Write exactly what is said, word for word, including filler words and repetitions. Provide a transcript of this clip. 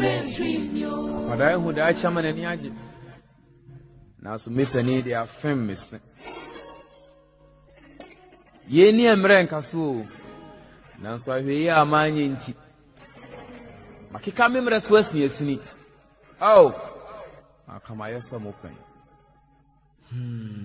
Akwadaa hu da achama n'ani agye. Na so mepani de afem mese. Ye ni emre nkaso. Na so ahwe yi amanye nti. Makika memre so asin asini. Oh. Akama yesa mo pen. Hmm.